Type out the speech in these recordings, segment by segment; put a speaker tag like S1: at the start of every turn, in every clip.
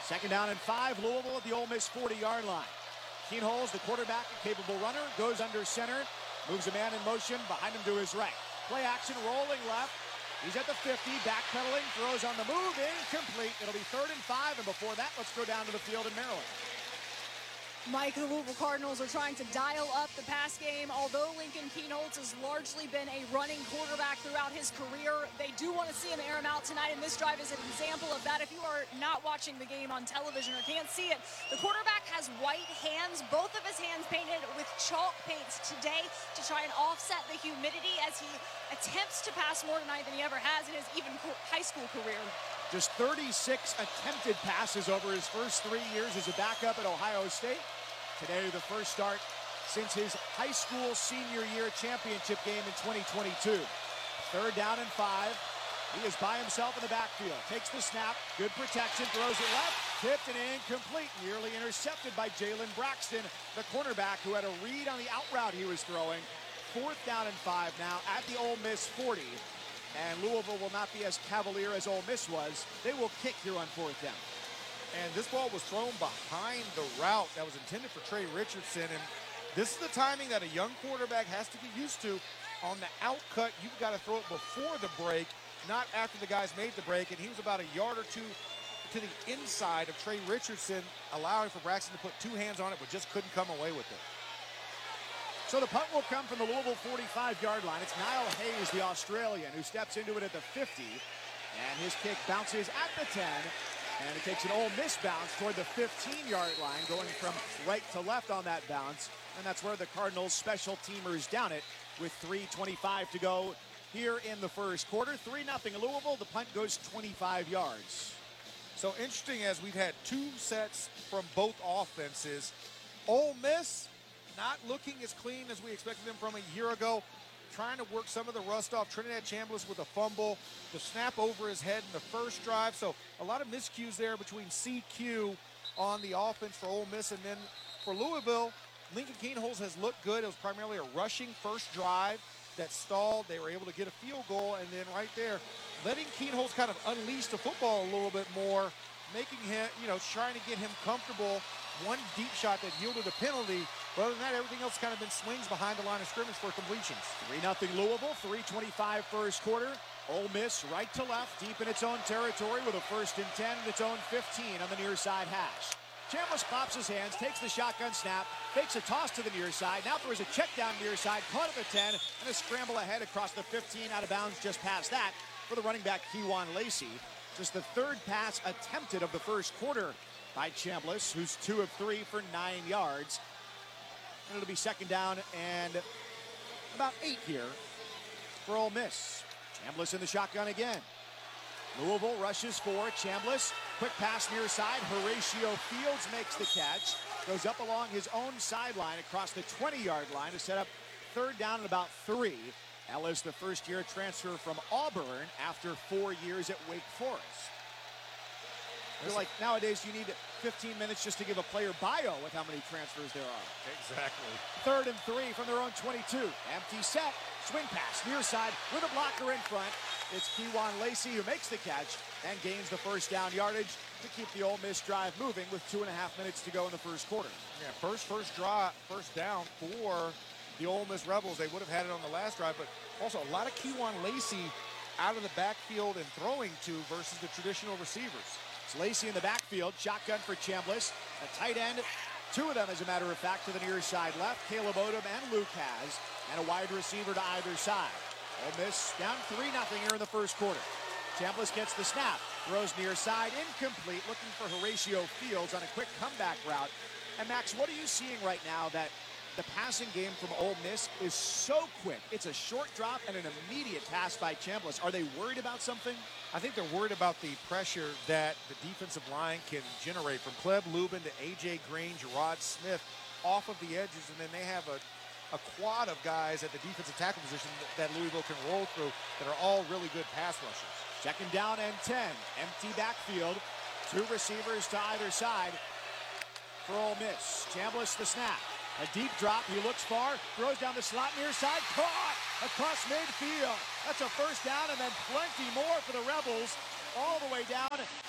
S1: Second down and 5, Louisville at the Ole Miss 40-yard line. Kienholz, the quarterback, a capable runner, goes under center, moves a man in motion behind him to his right. Play action, rolling left. He's at the 50, backpedaling, throws on the move, incomplete. It'll be 3rd and 5, and before that, let's go down to the field in Maryland.
S2: Mike, the Louisville Cardinals are trying to dial up the pass game. Although Lincoln Kienholz has largely been a running quarterback throughout his career, they do want to see him air him out tonight, and this drive is an example of that. If you are not watching the game on television or can't see it, the quarterback has white hands, both of his hands painted with chalk paints today to try and offset the humidity as he attempts to pass more tonight than he ever has in his even high school career.
S1: Just 36 attempted passes over his first 3 years as a backup at Ohio State. Today, the first start since his high school senior year championship game in 2022. 3rd down and 5. He is by himself in the backfield. Takes the snap, good protection, throws it left, tipped and incomplete. Nearly intercepted by Jalen Braxton, the cornerback who had a read on the out route he was throwing. 4th down and 5 now at the Ole Miss 40. And Louisville will not be as cavalier as Ole Miss was. They will kick here on 4th down.
S3: And this ball was thrown behind the route that was intended for Trey Richardson. And this is the timing that a young quarterback has to get used to. On the out cut, you've got to throw it before the break, not after the guys made the break. And he was about a yard or two to the inside of Trey Richardson, allowing for Braxton to put 2 hands on it, but just couldn't come away with it.
S1: So the punt will come from the Louisville 45-yard line. It's Niall Hayes, the Australian, who steps into it at the 50. And his kick bounces at the 10. And it takes an Ole Miss bounce toward the 15-yard line, going from right to left on that bounce. And that's where the Cardinals special teamers down it with 3:25 to go here in the first quarter. 3-0 Louisville. The punt goes 25 yards.
S3: So interesting, as we've had 2 sets from both offenses. Ole Miss not looking as clean as we expected them from a year ago. Trying to work some of the rust off. Trinidad Chambliss with a fumble, the snap over his head in the first drive. So a lot of miscues there between CQ on the offense for Ole Miss. And then for Louisville, Lincoln Kienholz has looked good. It was primarily a rushing first drive that stalled. They were able to get a field goal. And then right there, letting Kienholz kind of unleash the football a little bit more, making him, trying to get him comfortable. One deep shot that yielded a penalty. But other than that, everything else kind of been swings behind the line of scrimmage for completions.
S1: 3-0 Louisville, 3:25 first quarter. Ole Miss right to left, deep in its own territory with a 1st and 10 and its own 15 on the near side hash. Chambliss claps his hands, takes the shotgun snap, fakes a toss to the near side, now throws a check down near side, caught at the 10, and a scramble ahead across the 15, out of bounds just past that for the running back Kewan Lacey. Just the 3rd pass attempted of the first quarter by Chambliss, who's 2 of 3 for 9 yards. And it'll be 2nd down and about 8 here for Ole Miss. Chambliss in the shotgun again. Louisville rushes for Chambliss. Quick pass near side. Horatio Fields makes the catch. Goes up along his own sideline across the 20-yard line to set up 3rd down and about 3. Ellis, the first-year transfer from Auburn after 4 years at Wake Forest. I feel like nowadays you need 15 minutes just to give a player bio with how many transfers there are.
S3: Exactly.
S1: 3rd and 3 from their own 22. Empty set. Swing pass near side with a blocker in front. It's Kewan Lacey who makes the catch and gains the 1st down yardage to keep the Ole Miss drive moving with 2.5 minutes to go in the first quarter.
S3: Yeah, first down for the Ole Miss Rebels. They would have had it on the last drive, but also a lot of Kewan Lacey out of the backfield and throwing to versus the traditional receivers.
S1: It's Lacey in the backfield, shotgun for Chambliss. A tight end, 2 of them as a matter of fact, to the near side left. Caleb Odom and Luke Hasz, and a wide receiver to either side. Ole Miss down 3-0 here in the first quarter. Chambliss gets the snap, throws near side, incomplete, looking for Horatio Fields on a quick comeback route. And Max, what are you seeing right now that the passing game from Ole Miss is so quick? It's a short drop and an immediate pass by Chambliss. Are they worried about something?
S3: I think they're worried about the pressure that the defensive line can generate from Pleb Lubin to A.J. Green, Gerard Smith off of the edges, and then they have a quad of guys at the defensive tackle position that Louisville can roll through that are all really good pass rushers.
S1: 2nd down and 10. Empty backfield. 2 receivers to either side for Ole Miss. Chambliss the snap. A deep drop. He looks far. Throws down the slot near side. Caught across midfield. That's a 1st down and then plenty more for the Rebels all the way down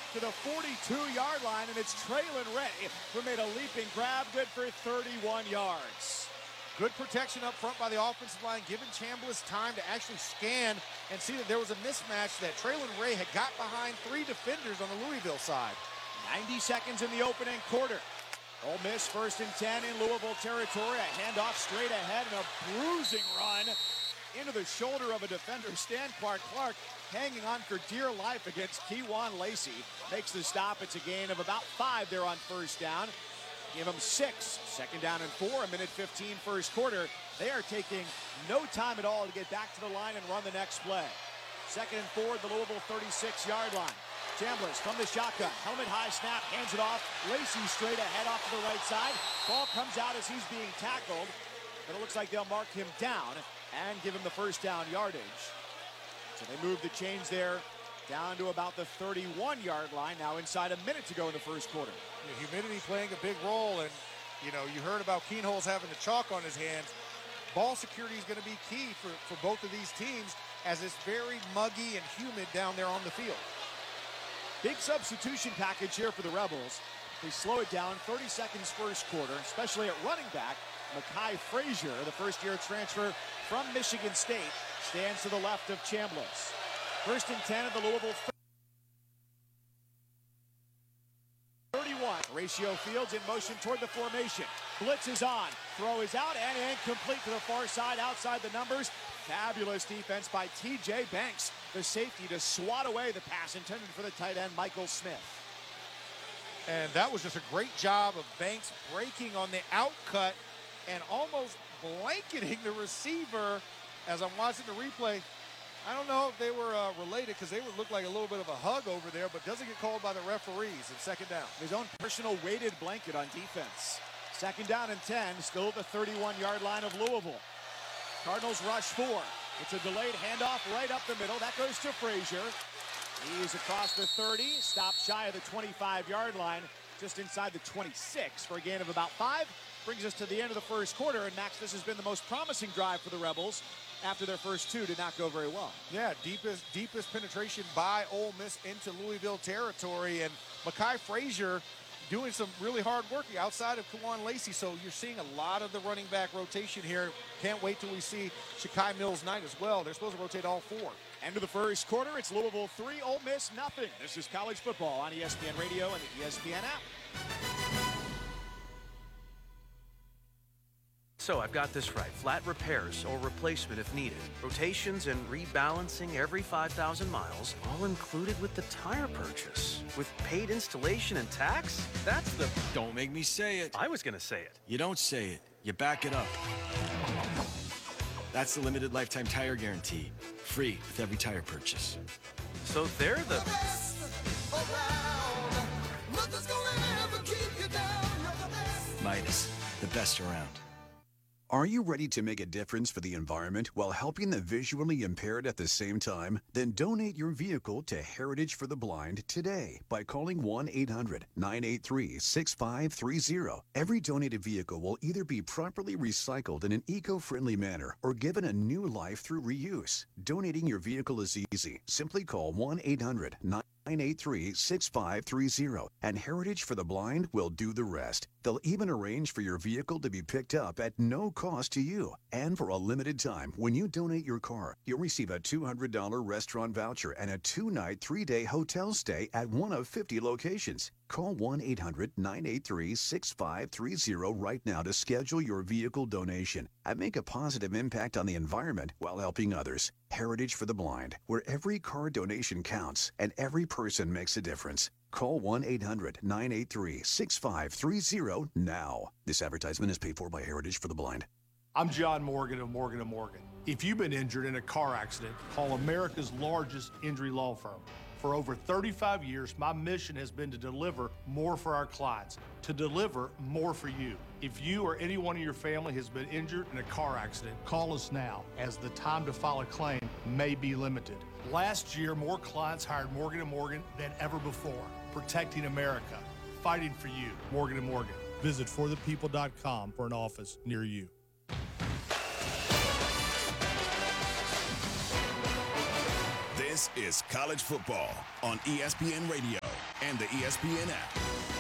S1: to the 42-yard line, and it's Traylon Ray who made a leaping grab, good for 31 yards.
S3: Good protection up front by the offensive line, giving Chambliss time to actually scan and see that there was a mismatch that Traylon Ray had got behind 3 defenders on the Louisville side.
S1: 90 seconds in the opening quarter. Ole Miss 1st and 10 in Louisville territory. A handoff straight ahead and a bruising run into the shoulder of a defender. Stan Clark hanging on for dear life against Kewan Lacey. Makes the stop. It's a gain of about 5 there on first down. Give them 6. 2nd down and 4. 1:15 first quarter. They are taking no time at all to get back to the line and run the next play. 2nd and 4 at the Louisville 36-yard line. Chambliss from the shotgun. Helmet high snap. Hands it off. Lacey straight ahead off to the right side. Ball comes out as he's being tackled. But it looks like they'll mark him down and give him the first down yardage. So they move the chains there down to about the 31-yard line. Now inside a minute to go in the first quarter.
S3: Humidity playing a big role, and you heard about Keenholz having the chalk on his hands. Ball security is going to be key for both of these teams as it's very muggy and humid down there on the field.
S1: Big substitution package here for the Rebels. They slow it down, 30 seconds first quarter, especially at running back. Mekhi Frazier, the first-year transfer from Michigan State, stands to the left of Chambliss. 1st and 10 at the Louisville 31. Horatio Fields in motion toward the formation. Blitz is on. Throw is out and incomplete to the far side outside the numbers. Fabulous defense by T.J. Banks, the safety, to swat away the pass intended for the tight end, Michael Smith.
S3: And that was just a great job of Banks breaking on the outcut and almost blanketing the receiver. As I'm watching the replay, I don't know if they were related because they would look like a little bit of a hug over there, but doesn't get called by the referees in 2nd down.
S1: His own personal weighted blanket on defense. 2nd down and 10, still at the 31-yard line of Louisville. Cardinals rush 4. It's a delayed handoff right up the middle. That goes to Frazier. He's across the 30, stopped shy of the 25-yard line, just inside the 26 for a gain of about 5. Brings us to the end of the first quarter, and Max, this has been the most promising drive for the Rebels after their first 2 did not go very well.
S3: Yeah, deepest penetration by Ole Miss into Louisville territory, and Mekhi Frazier doing some really hard work outside of Kewan Lacey, so you're seeing a lot of the running back rotation here. Can't wait till we see Shakai Mills-Knight as well. They're supposed to rotate all 4.
S1: End of the first quarter, it's Louisville 3, Ole Miss nothing. This is college football on ESPN Radio and the ESPN app.
S4: So I've got this right. Flat repairs or replacement if needed. Rotations and rebalancing every 5,000 miles, all included with the tire purchase. With paid installation and tax? That's the...
S5: Don't make me say it.
S4: I was going to say it.
S5: You don't say it. You back it up. That's the limited lifetime tire guarantee. Free with every tire purchase.
S4: So they're the...
S5: Midas, the best around.
S6: Are you ready to make a difference for the environment while helping the visually impaired at the same time? Then donate your vehicle to Heritage for the Blind today by calling 1-800-983-6530. Every donated vehicle will either be properly recycled in an eco-friendly manner or given a new life through reuse. Donating your vehicle is easy. Simply call 1-800-983-6530 and Heritage for the Blind will do the rest. They'll even arrange for your vehicle to be picked up at no cost to you. And for a limited time, when you donate your car, you'll receive a $200 restaurant voucher and a 2-night, 3-day hotel stay at one of 50 locations. Call 1-800-983-6530 right now to schedule your vehicle donation and make a positive impact on the environment while helping others. Heritage for the Blind, where every car donation counts and every person makes a difference. Call 1-800-983-6530 now. This advertisement is paid for by Heritage for the Blind.
S7: I'm John Morgan of Morgan & Morgan. If you've been injured in a car accident, call America's largest injury law firm. For over 35 years, my mission has been to deliver more for our clients, to deliver more for you. If you or anyone in your family has been injured in a car accident, call us now, as the time to file a claim may be limited. Last year, more clients hired Morgan & Morgan than ever before, protecting America, fighting for you. Morgan & Morgan. Visit forthepeople.com for an office near you.
S8: This is college football on ESPN Radio.
S5: and the ESPN app.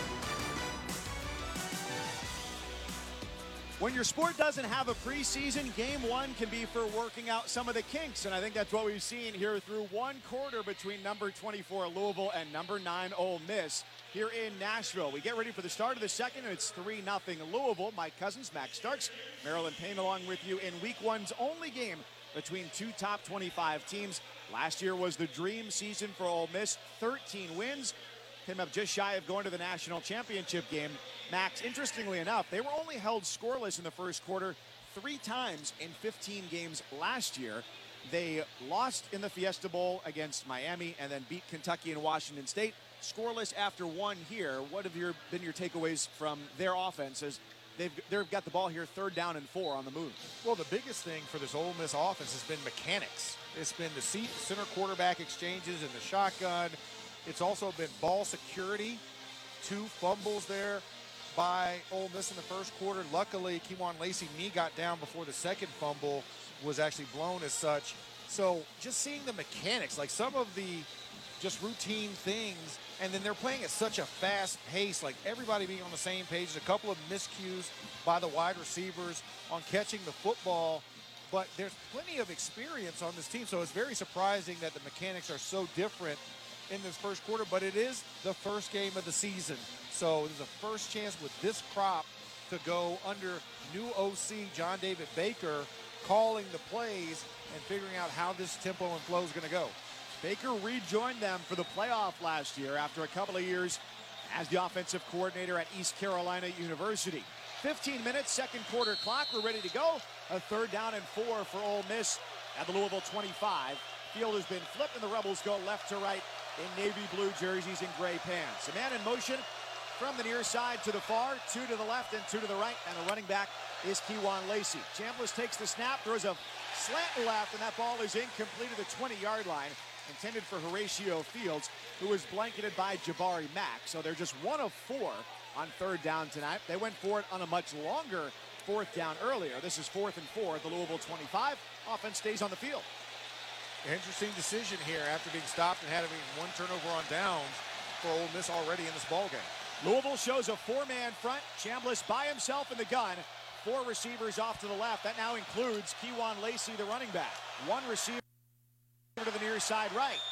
S1: When your sport doesn't have a preseason, game one can be for working out some of the kinks, and I think that's what we've seen here through one quarter between number 24 Louisville and number 9 Ole Miss here in Nashville. We get ready for the start of the second, and it's 3-0 Louisville. Mike Cousins, Max Starks, Maryland Payne along with you in week one's only game between two top 25 teams. Last year was the dream season for Ole Miss, 13 wins. Came up just shy of going to the national championship game. Max, interestingly enough, they were only held scoreless in the first quarter 3 times in 15 games last year. They lost in the Fiesta Bowl against Miami and then beat Kentucky and Washington State. Scoreless after one here. What have been your takeaways from their offense as they've got the ball here 3rd down and 4 on the move?
S3: Well, the biggest thing for this Ole Miss offense has been mechanics. It's been the center quarterback exchanges and the shotgun. It's also been ball security. 2 fumbles there by Ole Miss in the first quarter. Luckily, Kewan Lacey knee got down before the second fumble was actually blown as such. So just seeing the mechanics, like some of the just routine things, and then they're playing at such a fast pace, like everybody being on the same page. There's a couple of miscues by the wide receivers on catching the football, but there's plenty of experience on this team, so it's very surprising that the mechanics are so different in this first quarter, but it is the first game of the season. So there's a first chance with this crop to go under new OC John David Baker calling the plays and figuring out how this tempo and flow is going to go.
S1: Baker rejoined them for the playoff last year after a couple of years as the offensive coordinator at East Carolina University. 15 minutes, second quarter clock. We're ready to go. A 3rd down and 4 for Ole Miss at the Louisville 25. Field has been flipped and the Rebels go left to right in navy blue jerseys and gray pants. A man in motion from the near side to the far, 2 to the left and 2 to the right, and the running back is Kewan Lacey. Chambliss takes the snap, throws a slant left, and that ball is incomplete at the 20-yard line, intended for Horatio Fields, who was blanketed by Jabari Mack. So they're just 1 of 4 on 3rd down tonight. They went for it on a much longer 4th down earlier. This is 4th and 4 at the Louisville 25. Offense stays on the field.
S3: Interesting decision here after being stopped and having 1 turnover on downs for Ole Miss already in this ballgame.
S1: Louisville shows a 4-man front. Chambliss by himself in the gun. 4 receivers off to the left. That now includes Kewan Lacey, the running back. 1 receiver to the near side right.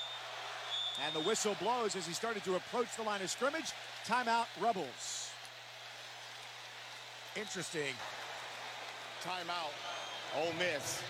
S1: And the whistle blows as he started to approach the line of scrimmage. Timeout, Rebels.
S3: Interesting.
S8: Timeout, Ole Miss.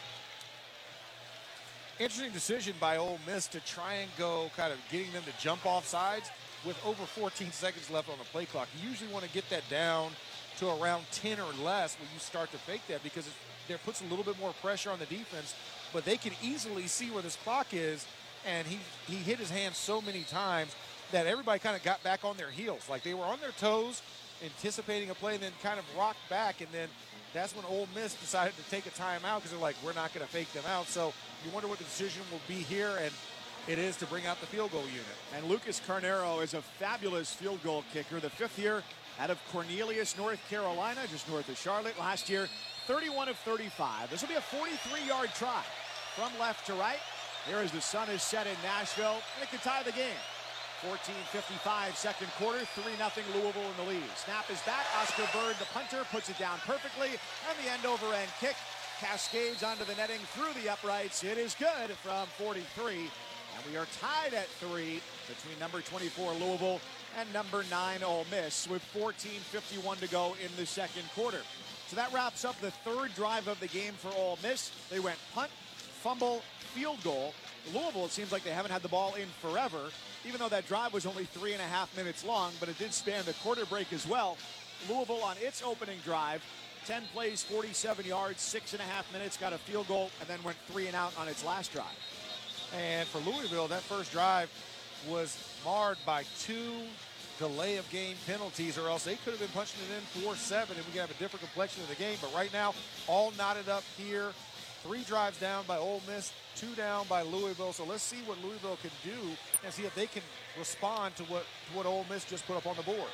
S3: Interesting decision by Ole Miss to try and go kind of getting them to jump off sides with over 14 seconds left on the play clock. You usually want to get that down to around 10 or less when you start to fake that, because there puts a little bit more pressure on the defense, but they can easily see where this clock is, and he hit his hands so many times that everybody kind of got back on their heels. Like they were on their toes, anticipating a play, and then kind of rocked back, and then that's when Ole Miss decided to take a timeout because they're like, we're not going to fake them out. So you wonder what the decision will be here, and it is to bring out the field goal unit.
S1: And Lucas Carnero is a fabulous field goal kicker, the 5th year out of Cornelius, North Carolina, just north of Charlotte. Last year, 31 of 35. This will be a 43-yard try from left to right. Here as the sun is set in Nashville, and it could tie the game. 14:55 second quarter, 3-0 Louisville in the lead. Snap is back. Oscar Bird, the punter, puts it down perfectly, and the end over end kick cascades onto the netting through the uprights. It is good from 43, and we are tied at 3 between number 24 Louisville and number 9 Ole Miss with 14:51 to go in the second quarter. So that wraps up the 3rd drive of the game for Ole Miss. They went punt, fumble, field goal. Louisville, it seems like they haven't had the ball in forever, even though that drive was only 3.5 minutes long, but it did span the quarter break as well. Louisville on its opening drive, 10 plays, 47 yards, 6.5 minutes, got a field goal, and then went 3 and out on its last drive.
S3: And for Louisville, that first drive was marred by 2 delay of game penalties, or else they could have been punching it in 4-7 and we could have a different complexion of the game. But right now, all knotted up here. 3 drives down by Ole Miss, 2 down by Louisville. So let's see what Louisville can do and see if they can respond to what Ole Miss just put up on the board.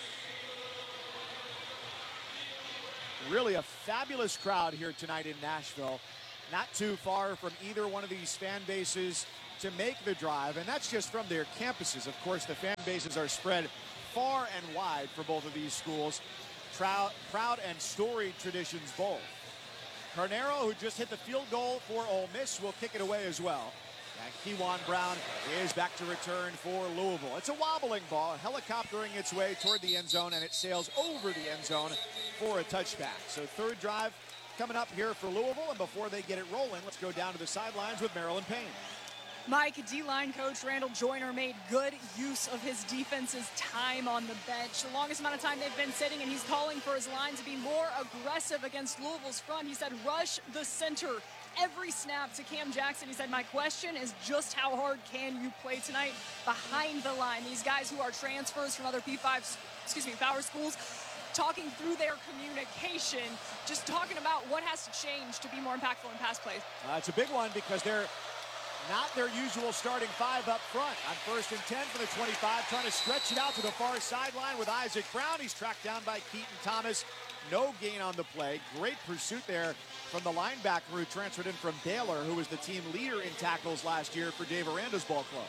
S1: Really a fabulous crowd here tonight in Nashville. Not too far from either one of these fan bases to make the drive, and that's just from their campuses. Of course, the fan bases are spread far and wide for both of these schools. Proud and storied traditions both. Carnero, who just hit the field goal for Ole Miss, will kick it away as well. And Kewan Brown is back to return for Louisville. It's a wobbling ball, helicoptering its way toward the end zone, and it sails over the end zone for a touchback. So third drive coming up here for Louisville, and before they get it rolling, let's go down to the sidelines with Marilyn Payne.
S2: Mike, D-line coach Randall Joyner made good use of his defense's time on the bench. The longest amount of time they've been sitting, and he's calling for his line to be more aggressive against Louisville's front. He said, rush the center every snap to Cam Jackson. He said, my question is just how hard can you play tonight behind the line? These guys who are transfers from other Power schools, talking through their communication, just talking about what has to change to be more impactful in pass plays.
S1: It's a big one because they're not their usual starting five up front. On 1st and 10 for the 25, trying to stretch it out to the far sideline with Isaac Brown. He's tracked down by Keaton Thomas. No gain on the play. Great pursuit there from the linebacker who transferred in from Baylor, who was the team leader in tackles last year for Dave Aranda's ball club.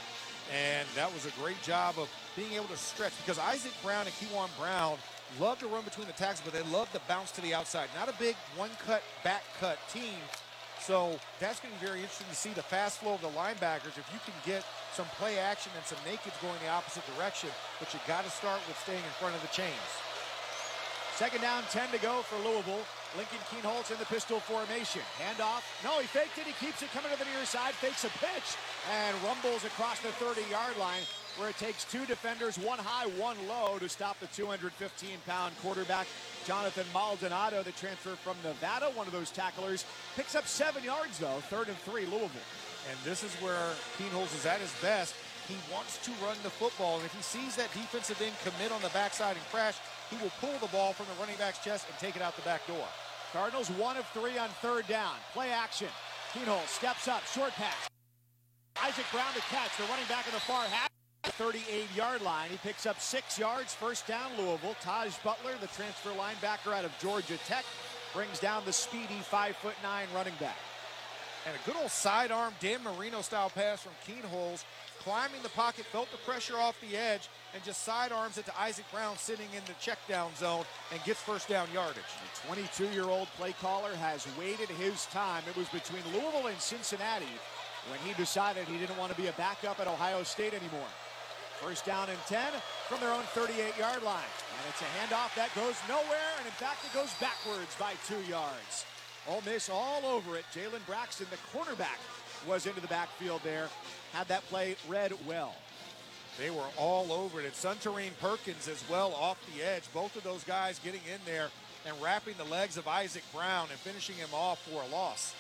S3: And that was a great job of being able to stretch, because Isaac Brown and Kewan Brown love to run between the tackles, but they love to bounce to the outside. Not a big one-cut, back-cut team. So that's going to be very interesting to see the fast flow of the linebackers. If you can get some play action and some nakeds going the opposite direction, but you got to start with staying in front of the chains.
S1: Second down, 10 to go for Louisville. Lincoln Kienholz in the pistol formation. Handoff. No, he faked it. He keeps it coming to the near side. Fakes a pitch and rumbles across the 30-yard line, where it takes two defenders, one high, one low, to stop the 215-pound quarterback. Jonathan Maldonado, the transfer from Nevada, one of those tacklers, picks up 7 yards, though. 3rd and 3, Louisville.
S3: And this is where Kienholz is at his best. He wants to run the football, and if he sees that defensive end commit on the backside and crash, he will pull the ball from the running back's chest and take it out the back door.
S1: Cardinals 1 of 3 on 3rd down. Play action. Kienholz steps up, short pass. Isaac Brown to catch, the running back in the far half. 38-yard line. He picks up 6 yards. First down, Louisville. Taj Butler, the transfer linebacker out of Georgia Tech, brings down the speedy 5'9" running back.
S3: And a good old sidearm Dan Marino-style pass from Kienholz, climbing the pocket, felt the pressure off the edge, and just sidearms it to Isaac Brown sitting in the check down zone and gets first down yardage.
S1: The 22-year-old play caller has waited his time. It was between Louisville and Cincinnati when he decided he didn't want to be a backup at Ohio State anymore. First down and 10 from their own 38-yard line. And it's a handoff that goes nowhere, and in fact it goes backwards by 2 yards. Ole Miss all over it. Jalen Braxton, the cornerback, was into the backfield there. Had that play read well.
S3: They were all over it. And Suntarine Perkins as well off the edge. Both of those guys getting in there and wrapping the legs of Isaac Brown and finishing him off for a loss.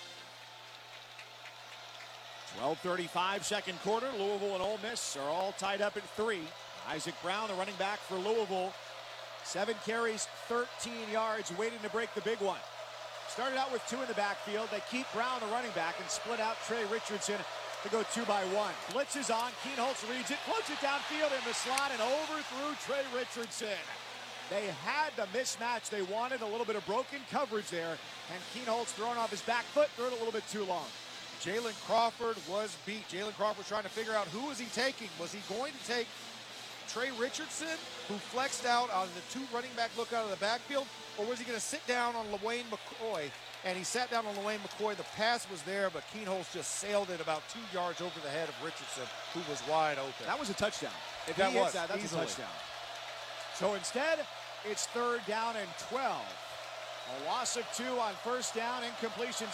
S1: 12:35 second quarter. Louisville and Ole Miss are all tied up at 3. Isaac Brown, the running back for Louisville, 7 carries, 13 yards, waiting to break the big one. Started out with 2 in the backfield. They keep Brown, the running back, and split out Trey Richardson to go 2 by 1. Blitz is on. Kienholz reads it, floats it downfield in the slot, and overthrew Trey Richardson. They had the mismatch they wanted, a little bit of broken coverage there, and Kienholz throwing off his back foot, threw it a little bit too long.
S3: Jalen Crawford was beat. Jalen Crawford was trying to figure out who was he taking. Was he going to take Trey Richardson, who flexed out on the 2 running back look out of the backfield, or was he going to sit down on LaWayne McCoy? And he sat down on LaWayne McCoy. The pass was there, but Kienholz just sailed it about 2 yards over the head of Richardson, who was wide open.
S1: That was a touchdown. If
S3: that
S1: he hits
S3: was,
S1: that, that's
S3: easily
S1: a touchdown. So instead, it's 3rd down and 12. A loss of 2 on first down, incompletion.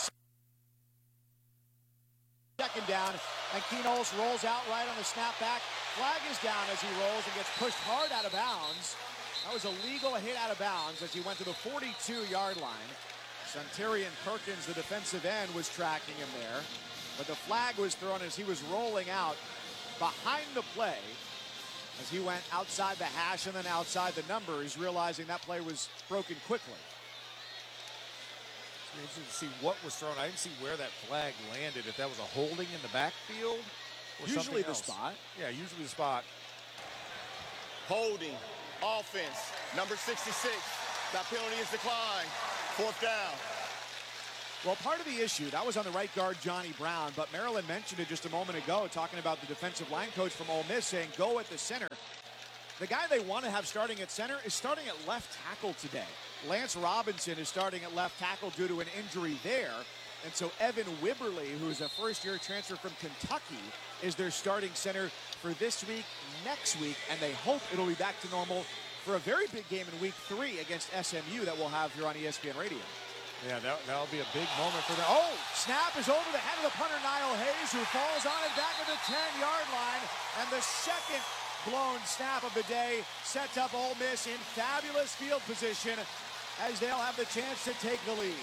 S1: Second down, and Kienholz rolls out right on the snapback. Flag is down as he rolls and gets pushed hard out of bounds. That was a legal hit out of bounds as he went to the 42-yard line. Suntarine Perkins, the defensive end, was tracking him there, but the flag was thrown as he was rolling out behind the play as he went outside the hash and then outside the numbers, realizing that play was broken quickly.
S3: Interesting to see what was thrown. I didn't see where that flag landed, if that was a holding in the backfield or
S1: usually the
S3: else.
S1: Spot.
S3: Yeah, usually the spot.
S8: Holding, offense, number 66. That penalty is declined. 4th down.
S1: Well, part of the issue, that was on the right guard, Johnny Brown, but Maryland mentioned it just a moment ago, talking about the defensive line coach from Ole Miss saying, go at the center. The guy they want to have starting at center is starting at left tackle today. Lance Robinson is starting at left tackle due to an injury there. And so Evan Wibberly, who is a first-year transfer from Kentucky, is their starting center for this week, next week, and they hope it'll be back to normal for a very big game in week 3 against SMU that we'll have here on ESPN Radio.
S3: Yeah, that'll be a big moment for them.
S1: Oh, snap is over the head of the punter, Niall Hayes, who falls on it back at the 10-yard line. And the second blown snap of the day sets up Ole Miss in fabulous field position as they'll have the chance to take the lead.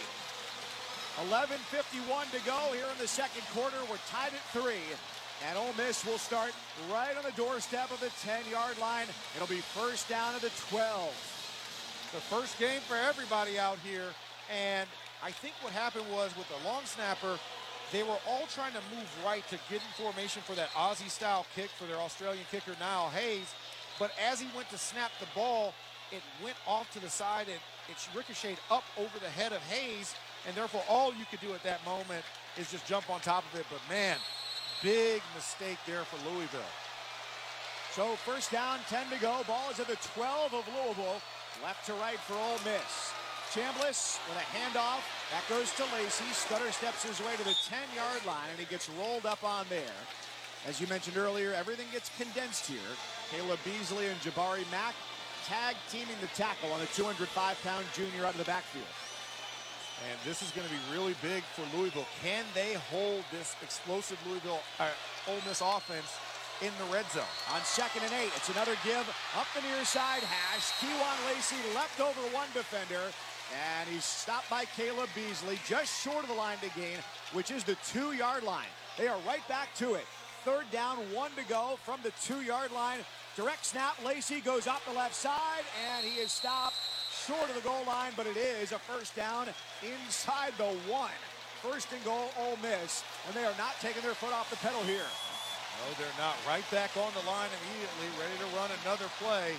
S1: 11:51 to go here in the second quarter. We're tied at 3. And Ole Miss will start right on the doorstep of the 10-yard line. It'll be first down at the 12.
S3: The first game for everybody out here. And I think what happened was with the long snapper, they were all trying to move right to get in formation for that Aussie-style kick for their Australian kicker, Niall Hayes. But as he went to snap the ball, it went off to the side and it ricocheted up over the head of Hayes. And therefore, all you could do at that moment is just jump on top of it. But, man, big mistake there for Louisville.
S1: So first down, 10 to go. Ball is at the 12 of Louisville. Left to right for Ole Miss. Chambliss with a handoff. That goes to Lacey. Scudder steps his way to the 10-yard line, and he gets rolled up on there. As you mentioned earlier, everything gets condensed here. Caleb Beasley and Jabari Mack tag teaming the tackle on the 205-pound junior out of the backfield.
S3: And this is going to be really big for Louisville. Can they hold this explosive Ole Miss offense in the red zone?
S1: On 2nd and 8, it's another give up the near side hash. Kewan Lacey left over one defender, and he's stopped by Caleb Beasley just short of the line to gain, which is the 2-yard line. They are right back to it. Third down, 1 to go from the 2-yard line. Direct snap, Lacey goes up the left side, and he is stopped short of the goal line, but it is a first down inside the 1. First and goal, Ole Miss, and they are not taking their foot off the pedal here.
S3: No, they're not. Right back on the line immediately, ready to run another play.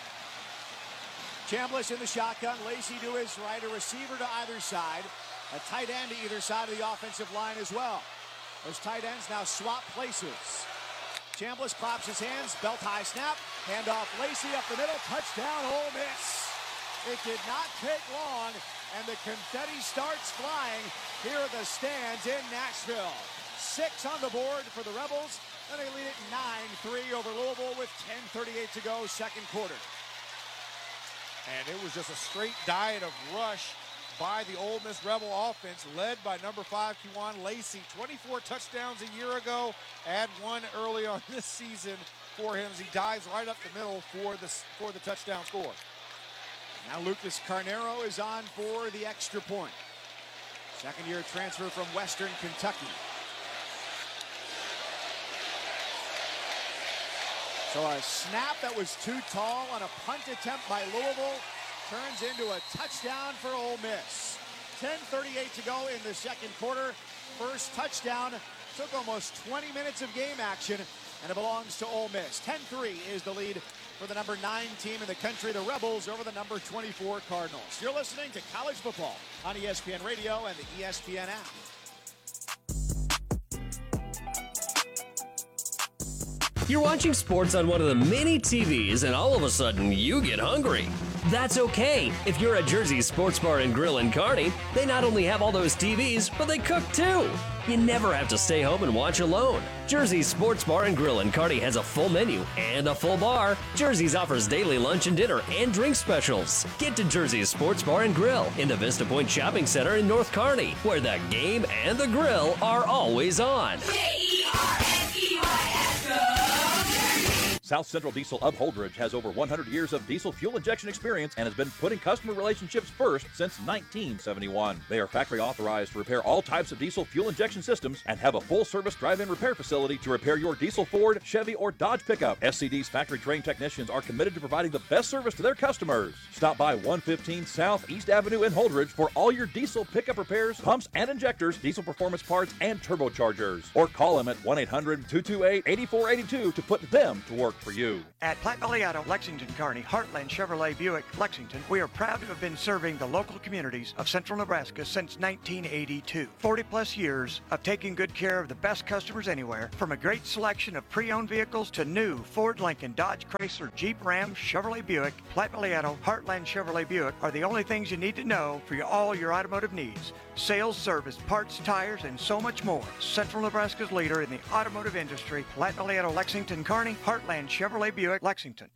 S1: Chambliss in the shotgun, Lacey to his right, a receiver to either side, a tight end to either side of the offensive line as well. Those tight ends now swap places. Chambliss claps his hands, belt high snap, handoff Lacey up the middle, touchdown Ole Miss. It did not take long, and the confetti starts flying here at the stands in Nashville. 6 on the board for the Rebels, and they lead it 9-3 over Louisville with 10:38 to go, second quarter.
S3: And it was just a straight diet of rush by the Ole Miss Rebel offense, led by number 5, Kewan Lacey. 24 touchdowns a year ago, add 1 early on this season for him as he dives right up the middle for the touchdown score.
S1: Now Lucas Carnero is on for the extra point. Second-year transfer from Western Kentucky. So a snap that was too tall on a punt attempt by Louisville turns into a touchdown for Ole Miss. 10:38 to go in the second quarter. First touchdown took almost 20 minutes of game action, and it belongs to Ole Miss. 10-3 is the lead for the number 9 team in the country, the Rebels, over the number 24 Cardinals. You're listening to College Football on ESPN Radio and the ESPN app.
S9: You're watching sports on one of the many TVs, and all of a sudden you get hungry. That's okay. If you're at Jersey's Sports Bar and Grill in Kearney, they not only have all those TVs, but they cook too. You never have to stay home and watch alone. Jersey's Sports Bar and Grill in Kearney has a full menu and a full bar. Jersey's offers daily lunch and dinner and drink specials. Get to Jersey's Sports Bar and Grill in the Vista Point Shopping Center in North Kearney, where the game and the grill are always on.
S10: South Central Diesel of Holdridge has over 100 years of diesel fuel injection experience and has been putting customer relationships first since 1971. They are factory authorized to repair all types of diesel fuel injection systems and have a full-service drive-in repair facility to repair your diesel Ford, Chevy, or Dodge pickup. SCD's factory-trained technicians are committed to providing the best service to their customers. Stop by 115 South East Avenue in Holdridge for all your diesel pickup repairs, pumps and injectors, diesel performance parts, and turbochargers. Or call them at 1-800-228-8482 to put them to work work for you.
S11: At Platte Valley Auto, Lexington, Kearney, Heartland Chevrolet Buick, Lexington, we are proud to have been serving the local communities of central Nebraska since 1982. 40-plus years of taking good care of the best customers anywhere, from a great selection of pre-owned vehicles to new Ford, Lincoln, Dodge, Chrysler, Jeep, Ram, Chevrolet Buick. Platte Valley Auto, Heartland Chevrolet Buick are the only things you need to know for all your automotive needs. Sales, service, parts, tires, and so much more. Central Nebraska's leader in the automotive industry, Platte Valley Auto, Lexington, Kearney, Heartland Chevrolet Buick, Lexington.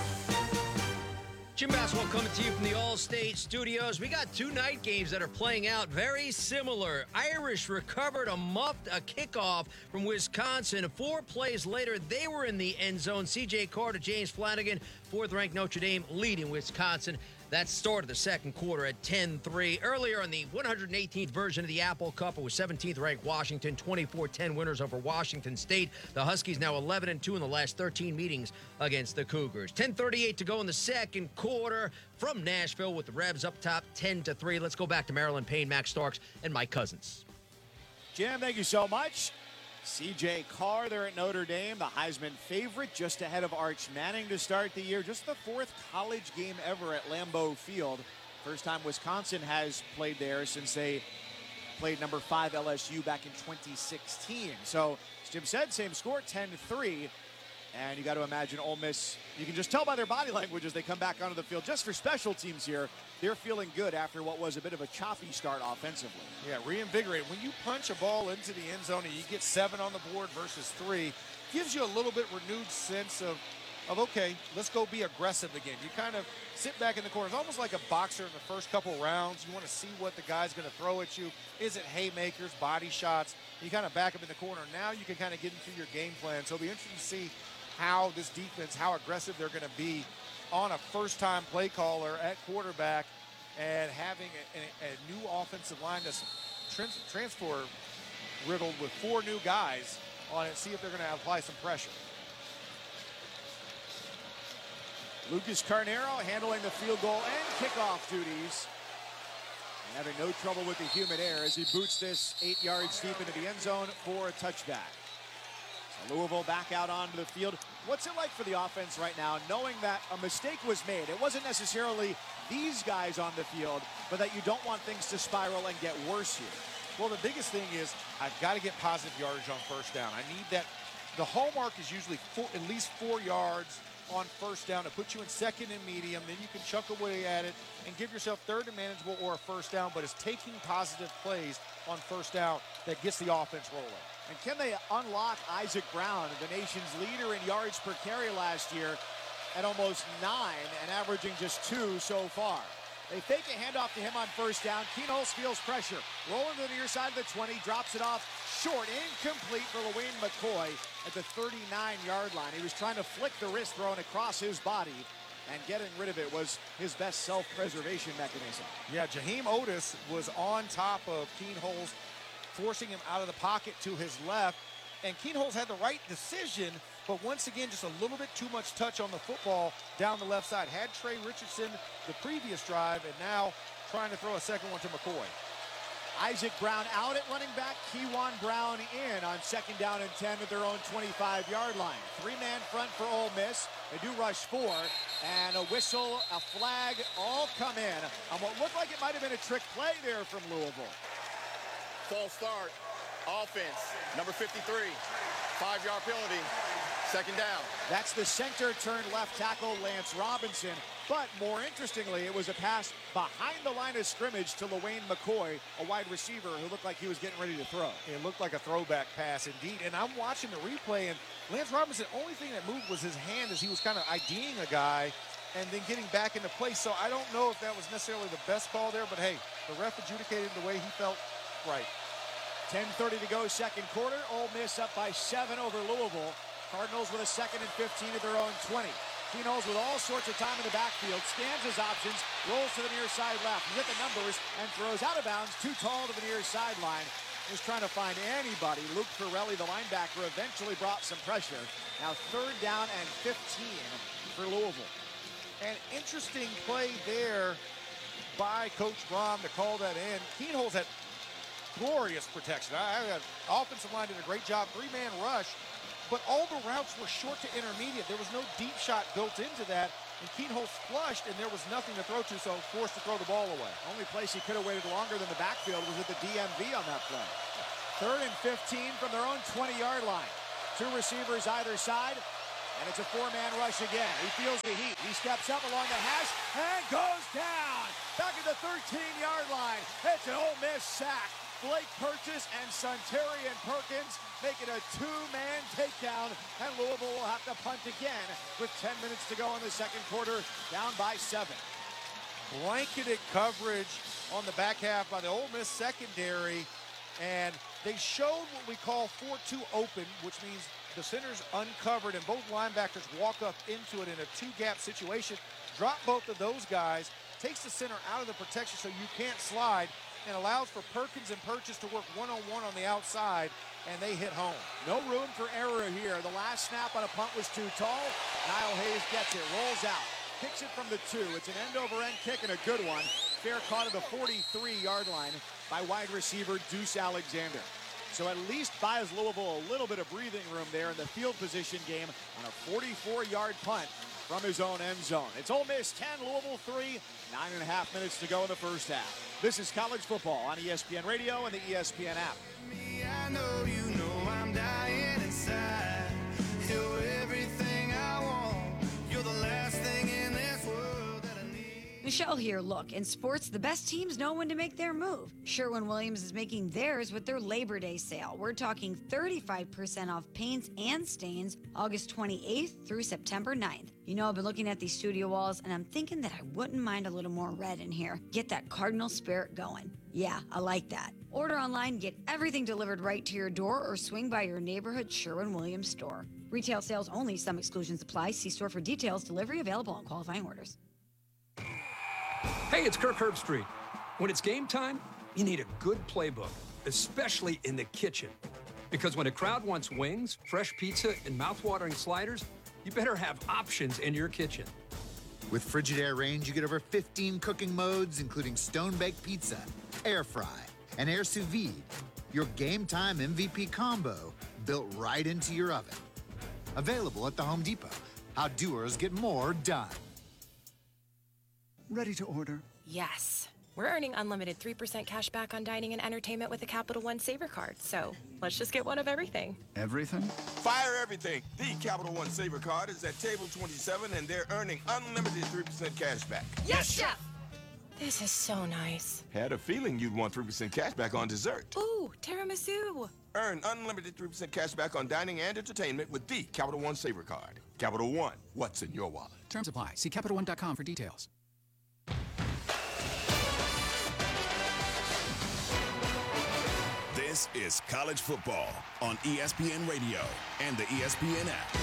S12: Jim Basswell coming to you from the All-State Studios. We got two night games that are playing out very similar. Irish recovered a kickoff from Wisconsin. 4 plays later, they were in the end zone. C.J. Carter, James Flanagan, 4th-ranked Notre Dame leading Wisconsin. That started the second quarter at 10-3. Earlier in the 118th version of the Apple Cup, it was 17th-ranked Washington, 24-10 winners over Washington State. The Huskies now 11-2 in the last 13 meetings against the Cougars. 10:38 to go in the second quarter from Nashville with the Rebs up top 10-3. Let's go back to Maryland Payne, Max Starks, and Mike Cousins.
S1: Jim, thank you so much. C.J. Carr there at Notre Dame, the Heisman favorite, just ahead of Arch Manning to start the year. Just the 4th college game ever at Lambeau Field. First time Wisconsin has played there since they played number 5 LSU back in 2016. So, as Jim said, same score, 10-3. And you got to imagine Ole Miss, you can just tell by their body language as they come back onto the field. Just for special teams here, they're feeling good after what was a bit of a choppy start offensively.
S3: Yeah, reinvigorate. When you punch a ball into the end zone and you get 7 on the board versus 3, gives you a little bit renewed sense of okay, let's go be aggressive again. You kind of sit back in the corner. It's almost like a boxer in the first couple rounds. You want to see what the guy's going to throw at you. Is it haymakers, body shots? You kind of back up in the corner. Now you can kind of get into your game plan. So it'll be interesting to see how this defense, how aggressive they're going to be on a first-time play caller at quarterback and having a new offensive line that's transfer riddled with 4 new guys on it. See if they're going to apply some pressure.
S1: Lucas Carnero handling the field goal and kickoff duties. And having no trouble with the humid air as he boots this 8 yards deep into the end zone for a touchback. So Louisville back out onto the field. What's it like for the offense right now, knowing that a mistake was made? It wasn't necessarily these guys on the field, but that you don't want things to spiral and get worse here.
S3: Well, the biggest thing is I've got to get positive yardage on first down. I need that. The hallmark is usually at least 4 yards on first down to put you in second and medium. Then you can chuck away at it and give yourself third and manageable or a first down, but it's taking positive plays on first down that gets the offense rolling.
S1: And can they unlock Isaac Brown, the nation's leader in yards per carry last year at almost 9 and averaging just 2 so far? They fake a handoff to him on first down. Keenholz feels pressure. Rolling to the near side of the 20, drops it off short, incomplete for LaWayne McCoy at the 39-yard line. He was trying to flick the wrist thrown across his body, and getting rid of it was his best self-preservation mechanism.
S3: Yeah, Jaheim Otis was on top of Keenholz, forcing him out of the pocket to his left, and Keenholz had the right decision, but once again, just a little bit too much touch on the football down the left side. Had Trey Richardson the previous drive, and now trying to throw a second one to McCoy.
S1: Isaac Brown out at running back. Kewan Brown in on second down and 10 at their own 25-yard line. 3-man front for Ole Miss. They do rush 4, and a whistle, a flag, all come in on what looked like it might have been a trick play there from Louisville.
S8: False start, offense, number 53, 5-yard penalty, second down.
S1: That's the center turned left tackle, Lance Robinson. But more interestingly, it was a pass behind the line of scrimmage to LaWayne McCoy, a wide receiver who looked like he was getting ready to throw.
S3: It looked like a throwback pass indeed. And I'm watching the replay, and Lance Robinson, only thing that moved was his hand as he was kind of IDing a guy and then getting back into place. So I don't know if that was necessarily the best call there, but hey, the ref adjudicated the way he felt right.
S1: 10:30 to go, second quarter. Ole Miss up by 7 over Louisville. Cardinals with a second and 15 at their own 20. Keenholz with all sorts of time in the backfield, scans his options, rolls to the near side left, hit the numbers, and throws out of bounds, too tall to the near sideline. Was trying to find anybody. Luke Pirelli, the linebacker, eventually brought some pressure. Now 3rd down and 15 for Louisville.
S3: An interesting play there by Coach Brom to call that in. Keenholz had glorious protection. Offensive line did a great job. 3-man rush. but all the routes were short to intermediate. There was no deep shot built into that, and Kienholz flushed, and there was nothing to throw to, so forced to throw the ball away.
S1: Only place he could have waited longer than the backfield was at the DMV on that play. 3rd and 15 from their own 20-yard line. 2 receivers either side, and it's a 4-man rush again. He feels the heat. He steps up along the hash and goes down. Back at the 13-yard line. It's an Ole Miss sack. Blake Purchase and Suntarian Perkins make it a 2-man takedown, and Louisville will have to punt again with 10 minutes to go in the second quarter, down by 7.
S3: Blanketed coverage on the back half by the Ole Miss secondary, and they showed what we call 4-2 open, which means the center's uncovered and both linebackers walk up into it in a 2-gap situation. Drop both of those guys, takes the center out of the protection so you can't slide, and allows for Perkins and Purchase to work one-on-one on the outside, and they hit home.
S1: No room for error here. The last snap on a punt was too tall. Niall Hayes gets it, rolls out, kicks it from the 2. It's an end-over-end kick and a good one. Fair caught at the 43-yard line by wide receiver Deuce Alexander. So at least buys Louisville a little bit of breathing room there in the field position game on a 44-yard punt from his own end zone. It's Ole Miss 10, Louisville 3, 9.5 minutes to go in the first half. This is college football on ESPN Radio and the ESPN app.
S13: I know you know I'm dying inside. You're everything I want. You're the last thing in this world that I need.
S14: Michelle here. Look, in sports, the best teams know when to make their move. Sherwin-Williams is making theirs with their Labor Day sale. We're talking 35% off paints and stains August 28th through September 9th. You know, I've been looking at these studio walls, and I'm thinking that I wouldn't mind a little more red in here. Get that Cardinal spirit going. Yeah, I like that. Order online, get everything delivered right to your door, or swing by your neighborhood Sherwin-Williams store. Retail sales only. Some exclusions apply. See store for details. Delivery available on qualifying orders.
S15: Hey, it's Kirk Herbstreit. When it's game time, you need a good playbook, especially in the kitchen. Because when a crowd wants wings, fresh pizza, and mouth-watering sliders, you better have options in your kitchen.
S16: With Frigidaire range, you get over 15 cooking modes, including stone-baked pizza, air fry, and air sous vide. Your game time MVP combo built right into your oven. Available at the Home Depot. How doers get more done.
S17: Ready to order?
S18: Yes. We're earning unlimited 3% cash back on dining and entertainment with a Capital One Saver card, so let's just get one of everything.
S17: Everything?
S19: Fire everything. The Capital One Saver card is at table 27, and they're earning unlimited 3% cash back.
S18: Yes, Chef! This is so nice.
S19: Had a feeling you'd want 3% cash back on dessert.
S18: Ooh, tiramisu.
S19: Earn unlimited 3% cash back on dining and entertainment with the Capital One Saver card. Capital One, what's in your wallet?
S20: Terms apply. See CapitalOne.com for details.
S21: This is college football on ESPN Radio and the ESPN app.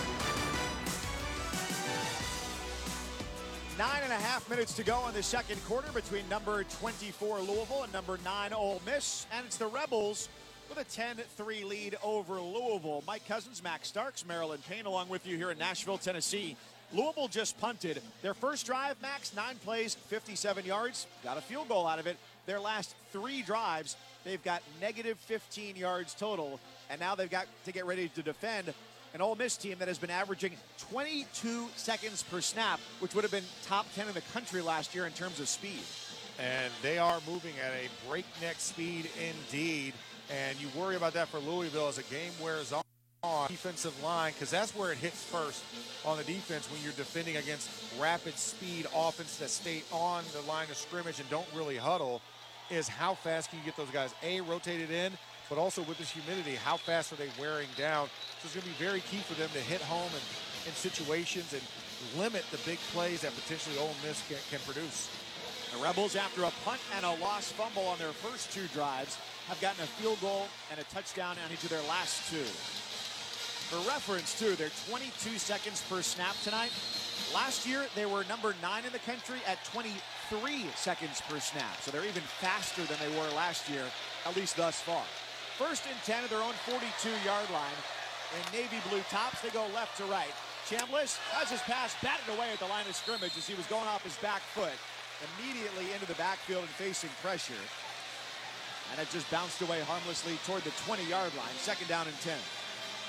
S1: 9.5 minutes to go in the second quarter between number 24 Louisville and number 9 Ole Miss, and it's the Rebels with a 10-3 lead over Louisville. Mike Cousins, Max Starks, Marilyn Payne along with you here in Nashville, Tennessee. Louisville just punted. Their first drive, Max, 9 plays, 57 yards, got a field goal out of it. Their last 3 drives, they've got negative 15 yards total, and now they've got to get ready to defend an Ole Miss team that has been averaging 22 seconds per snap, which would have been top 10 in the country last year in terms of speed.
S3: And they are moving at a breakneck speed indeed, and you worry about that for Louisville as the game wears on. Defensive line, because that's where it hits first on the defense when you're defending against rapid speed offense that stay on the line of scrimmage and don't really huddle, is how fast can you get those guys rotated in, but also with this humidity, how fast are they wearing down? So it's going to be very key for them to hit home in situations and limit the big plays that potentially Ole Miss can produce.
S1: The Rebels, after a punt and a lost fumble on their first 2 drives, have gotten a field goal and a touchdown on each of their last 2. For reference, too, they're 22 seconds per snap tonight. Last year, they were number 9 in the country at 23 seconds per snap. So they're even faster than they were last year, at least thus far. First and 10 at their own 42-yard line. In navy blue tops, they go left to right. Chambliss has his pass batted away at the line of scrimmage as he was going off his back foot, immediately into the backfield and facing pressure. And it just bounced away harmlessly toward the 20-yard line. Second down and 10.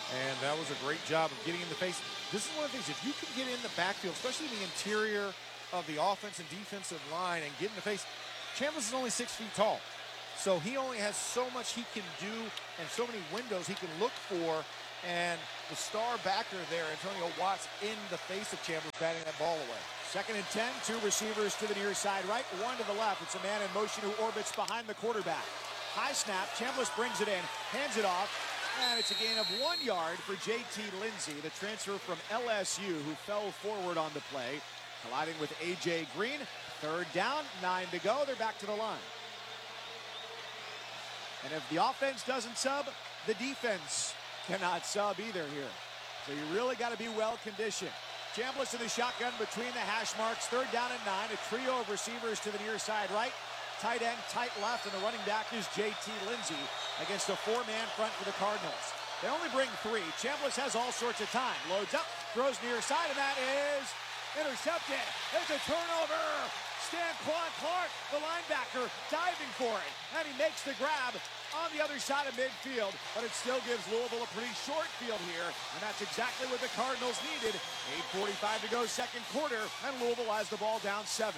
S3: And that was a great job of getting in the face. This is one of the things, if you can get in the backfield, especially in the interior of the offense and defensive line and get in the face, Chambliss is only 6 feet tall. So he only has so much he can do and so many windows he can look for. And the star backer there, Antonio Watts, in the face of Chambliss, batting that ball away.
S1: 2nd and 10, 2 receivers to the near side right, 1 to the left. It's a man in motion who orbits behind the quarterback. High snap, Chambliss brings it in, hands it off, and it's a gain of 1 yard for J.T. Lindsey, the transfer from LSU, who fell forward on the play, colliding with A.J. Green. 3rd down, 9 to go. They're back to the line. And if the offense doesn't sub, the defense cannot sub either here. So you really got to be well conditioned. Chambliss in the shotgun between the hash marks. 3rd down and 9. A trio of receivers to the near side right. Tight end, tight left, and the running back is J.T. Lindsey against a 4-man front for the Cardinals. They only bring 3. Chambliss has all sorts of time. Loads up, throws near side, and that is intercepted. It's a turnover. Stanquan Clark, the linebacker, diving for it. And he makes the grab on the other side of midfield. But it still gives Louisville a pretty short field here. And that's exactly what the Cardinals needed. 8:45 to go, second quarter. And Louisville has the ball down 7.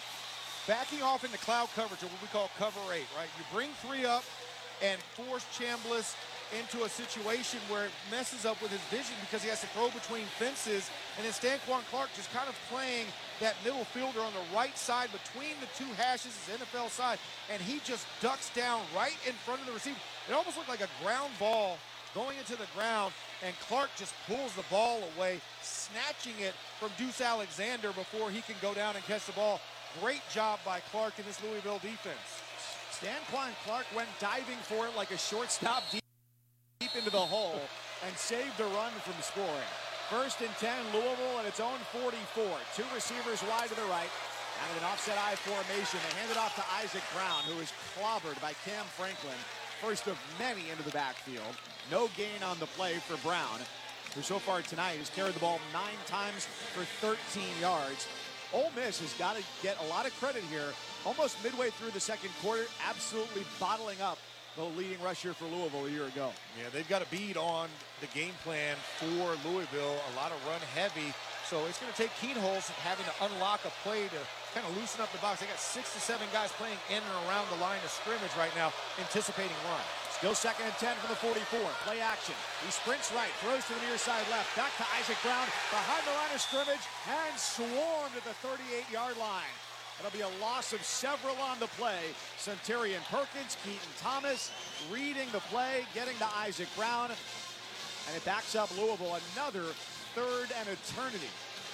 S3: Backing off into cloud coverage, or what we call cover 8, right? You bring 3 up and force Chambliss into a situation where it messes up with his vision because he has to throw between fences. And then Stanquan Clark just kind of playing that middle fielder on the right side between the 2 hashes, his NFL side, and he just ducks down right in front of the receiver. It almost looked like a ground ball going into the ground, and Clark just pulls the ball away, snatching it from Deuce Alexander before he can go down and catch the ball. Great job by Clark in this Louisville defense.
S1: Stanquan Clark went diving for it like a shortstop deep into the hole and saved a run from scoring. 1st and 10, Louisville at its own 44. 2 receivers wide to the right. And in an offset I formation, they hand it off to Isaac Brown, who is clobbered by Cam Franklin. First of many into the backfield. No gain on the play for Brown, who so far tonight has carried the ball 9 times for 13 yards. Ole Miss has got to get a lot of credit here. Almost midway through the second quarter, absolutely bottling up the leading rusher for Louisville a year ago.
S3: Yeah, they've got a bead on the game plan for Louisville. A lot of run heavy. So it's going to take Kienholz having to unlock a play to kind of loosen up the box. They got 6 to 7 guys playing in and around the line of scrimmage right now, anticipating run.
S1: Still 2nd and 10 from the 44. Play action. He sprints right, throws to the near side left. Back to Isaac Brown behind the line of scrimmage and swarmed at the 38-yard line. That'll be a loss of several on the play. Centurion Perkins, Keaton Thomas reading the play, getting to Isaac Brown. And it backs up Louisville another 3rd and eternity.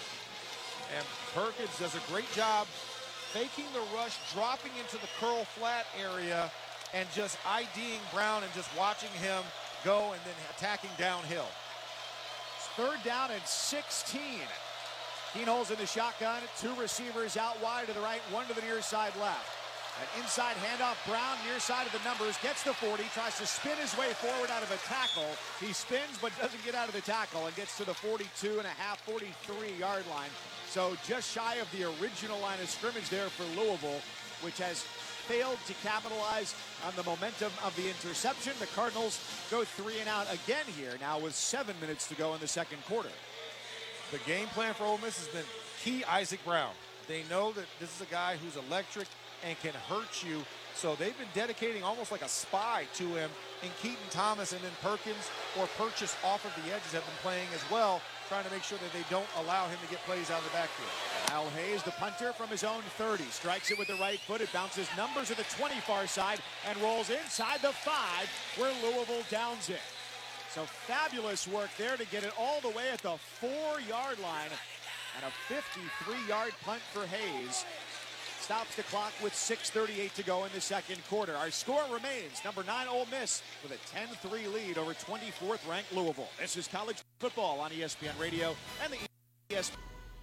S3: And Perkins does a great job faking the rush, dropping into the curl flat area, and just IDing Brown and just watching him go and then attacking downhill.
S1: It's 3rd down and 16. Kienholz in the shotgun, 2 receivers out wide to the right, 1 to the near side left. An inside handoff, Brown near side of the numbers, gets the 40, tries to spin his way forward out of a tackle. He spins but doesn't get out of the tackle and gets to the 42 and a half, 43-yard line. So just shy of the original line of scrimmage there for Louisville, which has failed to capitalize on the momentum of the interception. The Cardinals go 3 and out again here now with 7 minutes to go in the second quarter.
S3: The game plan for Ole Miss has been key Isaac Brown. They know that this is a guy who's electric and can hurt you. So they've been dedicating almost like a spy to him in Keaton Thomas, and then Perkins or Purchase off of the edges have been playing as well, trying to make sure that they don't allow him to get plays out of the backfield.
S1: Kyle Hayes, the punter from his own 30, strikes it with the right foot. It bounces numbers at the 20 far side and rolls inside the 5 where Louisville downs it. So fabulous work there to get it all the way at the 4-yard line, and a 53-yard punt for Hayes. Stops the clock with 6:38 to go in the second quarter. Our score remains number 9 Ole Miss with a 10-3 lead over 24th ranked Louisville. This is college football on ESPN Radio and the ESPN.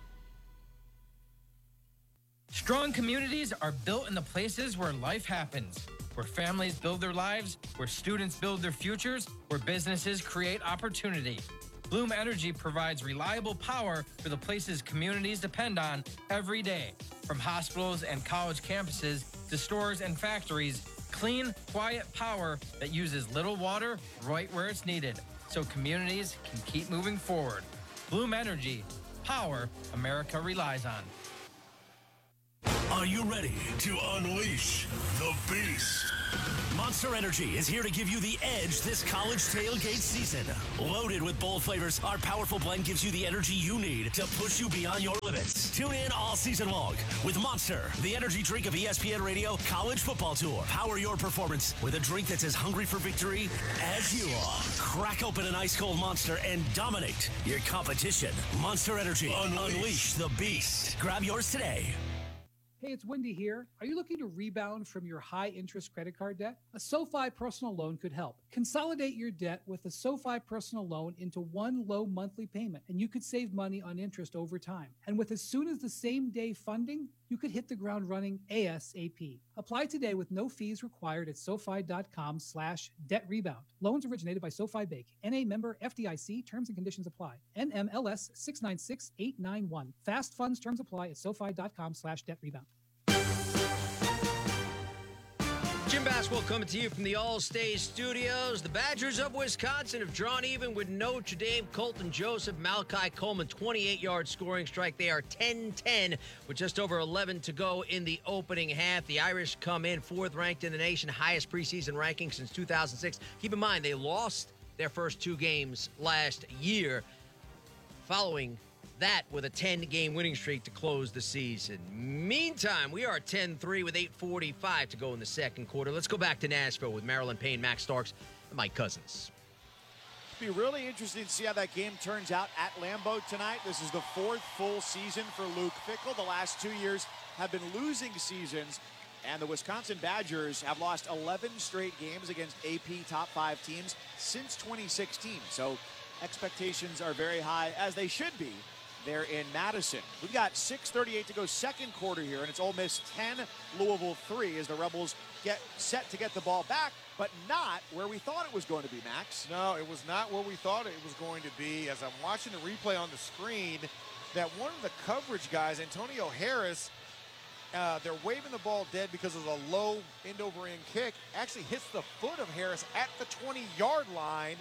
S17: Strong communities are built in the places where life happens, where families build their lives, where students build their futures, where businesses create opportunity. Bloom Energy provides reliable power for the places communities depend on every day. From hospitals and college campuses to stores and factories, clean, quiet power that uses little water right where it's needed. so communities can keep moving forward. Bloom Energy, power America relies on.
S4: Are you ready to unleash the beast? Monster Energy is here to give you the edge this college tailgate season. Loaded with bold flavors, our powerful blend gives you the energy you need to push you beyond your limits. Tune in all season long with Monster, the energy drink of ESPN Radio College Football Tour. Power your performance with a drink that's as hungry for victory as you are. Crack open an ice-cold Monster and dominate your competition. Monster Energy. Unleash the beast. Grab yours today.
S22: Hey, it's Wendy here. Are you looking to rebound from your high-interest credit card debt? A SoFi personal loan could help. Consolidate your debt with a SoFi personal loan into one low monthly payment, and you could save money on interest over time. And with as soon as the same day funding, you could hit the ground running ASAP. Apply today with no fees required at SoFi.com/debt rebound. Loans originated by SoFi Bank. NA member FDIC. Terms and conditions apply. NMLS 696891. Fast funds terms apply at SoFi.com/debt rebound.
S12: Gym basketball coming to you from the All-State Studios. The Badgers of Wisconsin have drawn even with Notre Dame. Colton Joseph, Malachi Coleman, 28-yard scoring strike. They are 10-10 with just over 11 to go in the opening half. The Irish come in 4th ranked in the nation, highest preseason ranking since 2006. Keep in mind, they lost their first 2 games last year, following that with a 10-game winning streak to close the season. Meantime, we are 10-3 with 8:45 to go in the second quarter. Let's go back to Nashville with Marilyn Payne, Max Starks, and Mike Cousins.
S1: It'll be really interesting to see how that game turns out at Lambeau tonight. This is the 4th full season for Luke Fickell. The last 2 years have been losing seasons, and the Wisconsin Badgers have lost 11 straight games against AP top 5 teams since 2016. So expectations are very high, as they should be. There in Madison. We've got 6:38 to go second quarter here, and it's Ole Miss 10, Louisville 3 as the Rebels get set to get the ball back, but not where we thought it was going to be, Max.
S3: No, it was not where we thought it was going to be. As I'm watching the replay on the screen, that one of the coverage guys, Antonio Harris, they're waving the ball dead because of a low end-over-end kick, actually hits the foot of Harris at the 20-yard line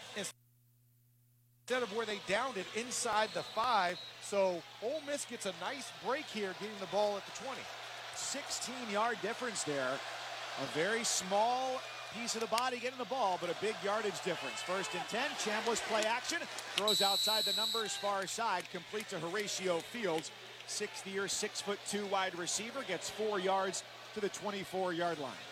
S3: instead of where they downed it inside the 5. So Ole Miss gets a nice break here getting the ball at the 20.
S1: 16-yard difference there. A very small piece of the body getting the ball, but a big yardage difference. 1st and 10, Chambliss play action. Throws outside the numbers, far side, complete to Horatio Fields. 6th-year, 6'2" wide receiver, gets 4 yards to the 24-yard line.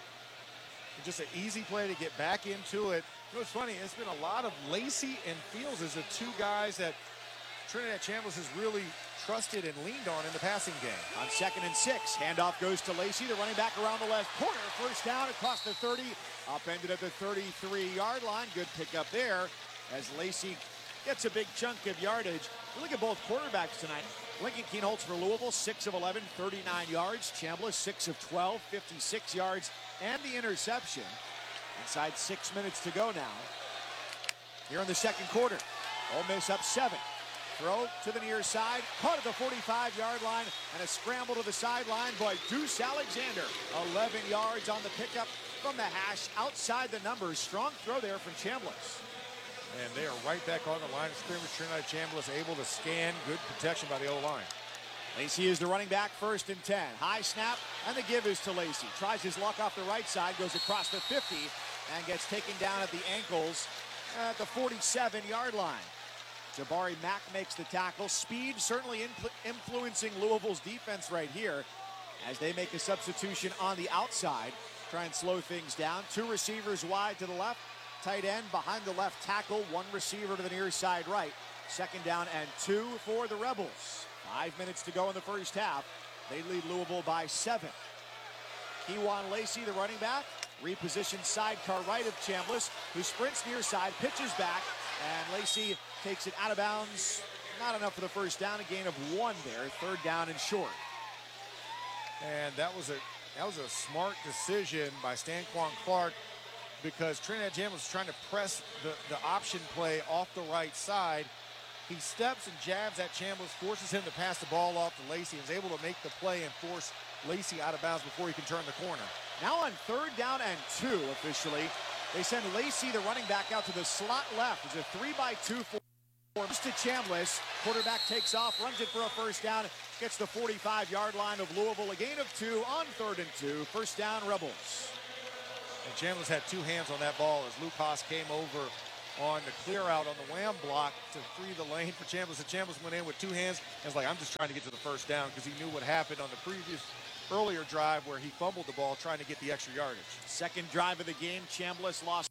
S3: Just an easy play to get back into it. You know, it's funny, it's been a lot of Lacey and Fields as the 2 guys that Trinidad Chambliss has really trusted and leaned on in the passing game.
S1: On 2nd and 6, handoff goes to Lacey, the running back around the left corner. 1st down across the 30, upended at the 33-yard line. Good pickup there as Lacey gets a big chunk of yardage. Look at both quarterbacks tonight. Lincoln Kienholz for Louisville, 6 of 11, 39 yards. Chambliss, 6 of 12, 56 yards, and the interception. Inside 6 minutes to go now. Here in the second quarter, Ole Miss up 7. Throw to the near side, caught at the 45-yard line, and a scramble to the sideline by Deuce Alexander. 11 yards on the pickup from the hash, outside the numbers. Strong throw there from Chambliss.
S3: And they are right back on the line of scrimmage. Trinidad Chambliss able to scan. Good protection by the O-line.
S1: Lacey is the running back, 1st and 10. High snap, and the give is to Lacey. Tries his luck off the right side, goes across the 50, and gets taken down at the ankles at the 47-yard line. Jabari Mack makes the tackle. Speed certainly influencing Louisville's defense right here as they make a substitution on the outside. Try and slow things down. 2 receivers wide to the left. Tight end behind the left tackle. 1 receiver to the near side right. 2nd down and 2 for the Rebels. 5 minutes to go in the first half. They lead Louisville by 7. Kewan Lacey, the running back, repositioned sidecar right of Chambliss, who sprints near side, pitches back, and Lacey takes it out of bounds. Not enough for the first down, a gain of 1 there. 3rd down and short.
S3: And that was a smart decision by Stanquan Clark, because Trinidad Chambliss was trying to press the option play off the right side. He steps and jabs at Chambliss, forces him to pass the ball off to Lacey, and is able to make the play and force Lacey out of bounds before he can turn the corner.
S1: Now on 3rd down and 2 officially. They send Lacey, the running back, out to the slot left. It's a 3-by-2 for to Chambliss. Quarterback takes off, runs it for a first down, gets the 45-yard line of Louisville. A gain of 2 on 3rd and 2. First down, Rebels.
S3: And Chambliss had 2 hands on that ball as Luke Haas came over on the clear out on the wham block to free the lane for Chambliss. And Chambliss went in with 2 hands and was like, I'm just trying to get to the first down, because he knew what happened on the earlier drive where he fumbled the ball trying to get the extra yardage.
S1: Second drive of the game, Chambliss lost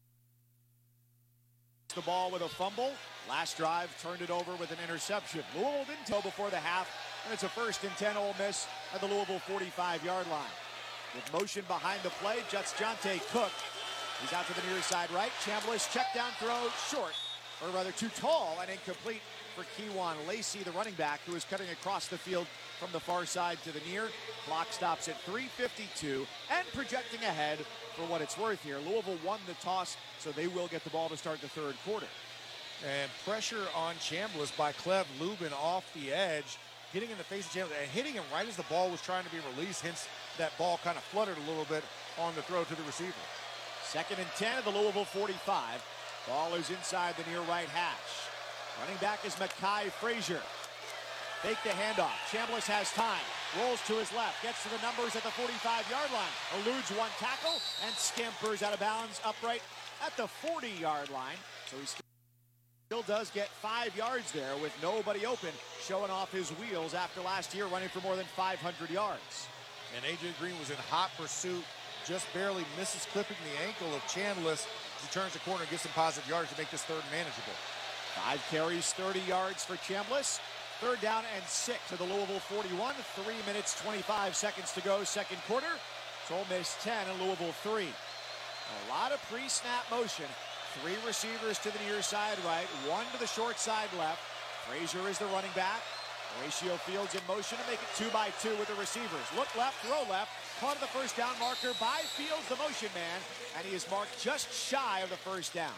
S1: the ball with a fumble. Last drive turned it over with an interception. Louisville didn't tell before the half, and it's a 1st and 10 Ole Miss at the Louisville 45-yard line. With motion behind the play, Jets Jonte Cook. He's out to the near side right. Chambliss check down throw short, or rather too tall and incomplete for Kewan Lacey, the running back, who is cutting across the field from the far side to the near. Clock stops at 3:52 and projecting ahead for what it's worth here. Louisville won the toss, so they will get the ball to start the 3rd quarter.
S3: And pressure on Chambliss by Cleve Lubin off the edge, getting in the face of Chambliss and hitting him right as the ball was trying to be released. Hence, that ball kind of fluttered a little bit on the throw to the receiver.
S1: 2nd and 10 at the Louisville 45. Ball is inside the near right hash. Running back is Mekhi Frazier. Fake the handoff. Chambliss has time. Rolls to his left. Gets to the numbers at the 45-yard line. Eludes 1 tackle and scampers out of bounds upright at the 40-yard line. So he still does get 5 yards there with nobody open, showing off his wheels after last year running for more than 500 yards.
S3: And A.J. Green was in hot pursuit, just barely misses clipping the ankle of Chambliss. He turns the corner and gets some positive yards to make this 3rd manageable.
S1: 5 carries, 30 yards for Chambliss. 3rd down and 6 to the Louisville 41. 3 minutes, 25 seconds to go, 2nd quarter. It's Ole Miss 10 and Louisville 3. A lot of pre-snap motion. 3 receivers to the near side right, 1 to the short side left. Frazier is the running back. Horatio Fields in motion to make it 2-by-2 with the receivers. Look left, throw left. Caught at the first down marker by Fields, the motion man, and he is marked just shy of the first down.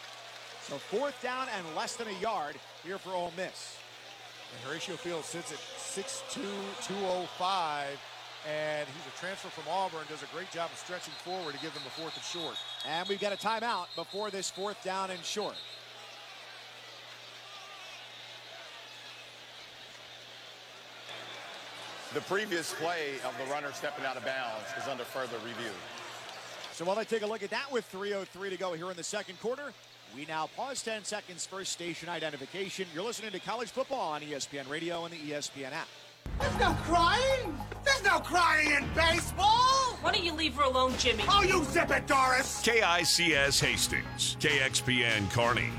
S1: So 4th down and less than a yard here for Ole Miss.
S3: And Horatio Fields sits at 6'2", 205, and he's a transfer from Auburn, does a great job of stretching forward to give them a 4th and short.
S1: And we've got a timeout before this 4th down and short.
S8: The previous play of the runner stepping out of bounds is under further review.
S1: So while I take a look at that with 3:03 to go here in the 2nd quarter, we now pause 10 seconds for station identification. You're listening to College Football on ESPN Radio and the ESPN app.
S13: There's no crying! There's no crying in baseball!
S6: Why don't you leave her alone, Jimmy?
S13: Oh, you zip it, Doris!
S21: KICS Hastings, KXPN Kearney.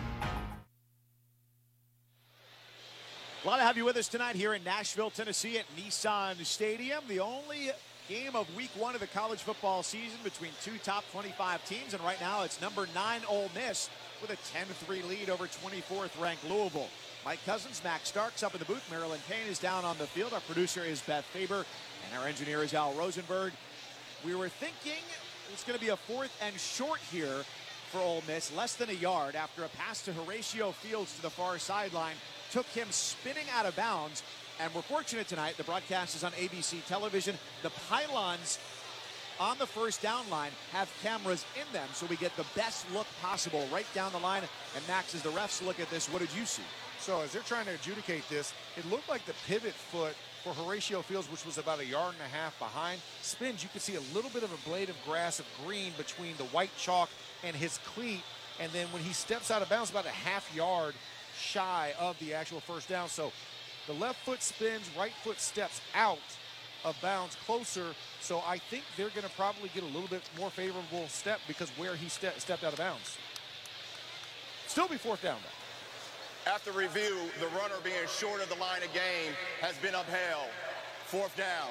S1: Glad to have you with us tonight here in Nashville, Tennessee at Nissan Stadium. The only game of week 1 of the college football season between 2 top 25 teams. And right now it's number 9 Ole Miss with a 10-3 lead over 24th ranked Louisville. Mike Cousins, Max Starks up in the booth. Marilyn Kane is down on the field. Our producer is Beth Faber. And our engineer is Al Rosenberg. We were thinking it's going to be a 4th and short here for Ole Miss. Less than a yard after a pass to Horatio Fields to the far sideline. Took him spinning out of bounds, and we're fortunate tonight. The broadcast is on ABC television. The pylons on the first down line have cameras in them, so we get the best look possible right down the line. And Max, as the refs look at this, what did you see?
S3: So as they're trying to adjudicate this, it looked like the pivot foot for Horatio Fields, which was about 1.5 yards behind, spins. You can see a little bit of a blade of grass of green between the white chalk and his cleat, and then when he steps out of bounds, about 1/2 yard shy of the actual first down. So the left foot spins, right foot steps out of bounds closer. So I think they're going to probably get a little bit more favorable step because where he stepped out of bounds. Still be 4th down though.
S8: After review, the runner being short of the line of game has been upheld. 4th down.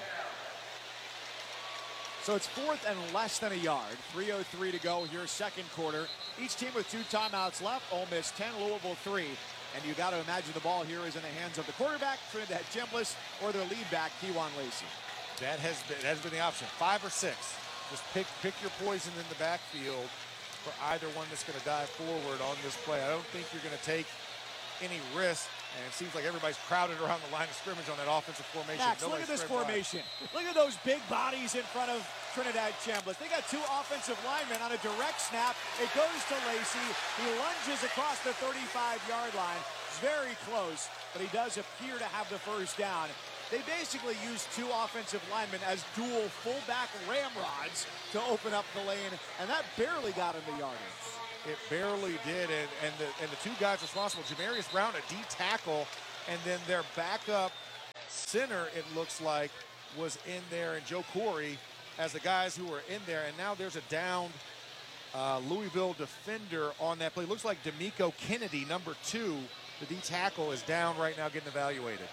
S1: So it's 4th and less than a yard. 3:03 to go here, 2nd quarter. Each team with 2 timeouts left. Ole Miss 10, Louisville 3. And you got to imagine the ball here is in the hands of the quarterback, Trinidad Chambliss, or their lead back, Kewan Lacey.
S3: That has been the option. 5 or 6. Just pick your poison in the backfield for either one that's going to dive forward on this play. I don't think you're going to take any risk And it seems like everybody's crowded around the line of scrimmage on that offensive formation.
S1: Max, look at this formation. Look at those big bodies in front of Trinidad Chambliss. They got 2 offensive linemen on a direct snap. It goes to Lacey. He lunges across the 35-yard line. It's very close, but he does appear to have the first down. They basically used 2 offensive linemen as dual fullback ramrods to open up the lane, and that barely got him the yardage.
S3: It barely did, and the 2 guys responsible, Jamarius Brown, a D tackle, and then their backup center, it looks like, was in there, and Joe Corey as the guys who were in there, and now there's a downed Louisville defender on that play. Looks like D'Amico Kennedy, number 2, the D tackle, is down right now getting evaluated.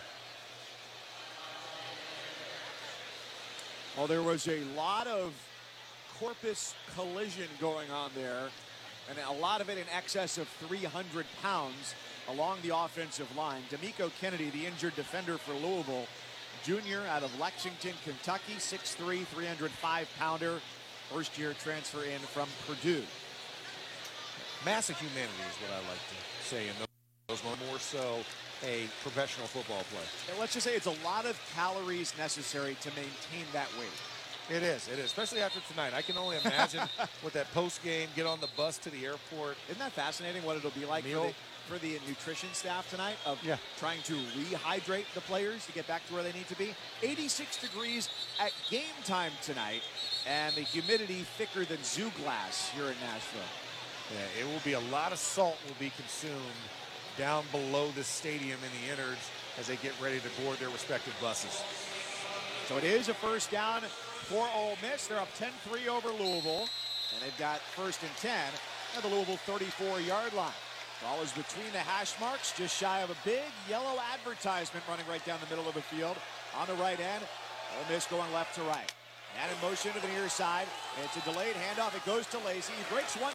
S1: Well, there was a lot of corpus collision going on there, and a lot of it in excess of 300 pounds along the offensive line. D'Amico Kennedy, the injured defender for Louisville, junior out of Lexington, Kentucky, 6'3", 305-pounder, first-year transfer in from Purdue.
S3: Massive humanity is what I like to say in those more so a professional football play.
S1: And let's just say it's a lot of calories necessary to maintain that weight.
S3: It is, especially after tonight. I can only imagine with that post-game, get on the bus to the airport.
S1: Isn't that fascinating what it'll be like for the nutrition staff tonight of trying to rehydrate the players to get back to where they need to be? 86 degrees at game time tonight, and the humidity thicker than zoo glass here in Nashville.
S3: Yeah, it will be a lot of salt will be consumed down below the stadium in the innards as they get ready to board their respective buses.
S1: So it is a first down for Ole Miss. They're up 10-3 over Louisville, and they've got 1st and 10 at the Louisville 34-yard line. Ball is between the hash marks, just shy of a big yellow advertisement running right down the middle of the field. On the right end, Ole Miss going left to right. And in motion to the near side. It's a delayed handoff. It goes to Lacey. He breaks one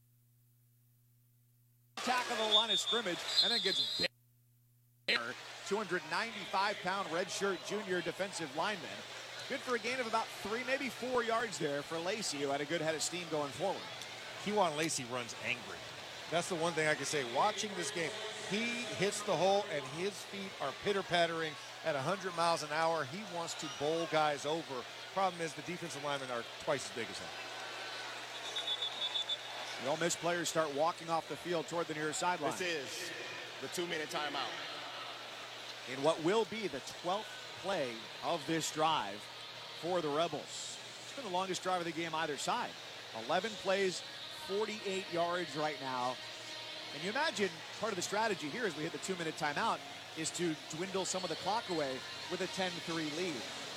S1: tackle on the line of scrimmage and then gets buried. 295-pound redshirt junior defensive lineman. Good for a gain of about 3, maybe 4 yards there for Lacey, who had a good head of steam going forward.
S3: Kewan Lacey runs angry. That's the one thing I can say. Watching this game, he hits the hole and his feet are pitter-pattering at 100 miles an hour. He wants to bowl guys over. Problem is the defensive linemen are twice as big as him.
S1: The Ole Miss players start walking off the field toward the near sideline.
S8: This is the 2-minute timeout.
S1: In what will be the 12th play of this drive for the Rebels. It's been the longest drive of the game either side. 11 plays, 48 yards right now. And you imagine part of the strategy here as we hit the 2-minute timeout is to dwindle some of the clock away with a 10-3 lead.